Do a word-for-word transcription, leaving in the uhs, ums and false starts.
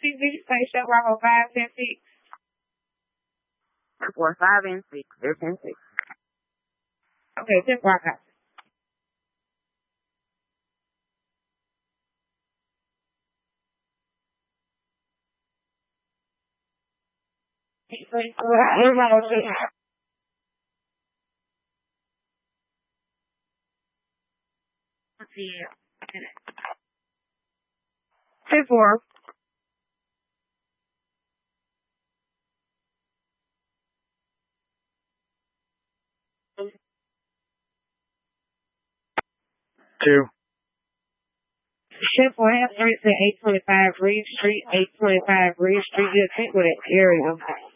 six digits, say shut rock on five, ten, six. Four, five, and six. They're ten, six. Okay, ten rock out. Ten, four. Two. Ship for half street to eight twenty-five Reed Street, eight twenty-five Reed Street. Just think with that area.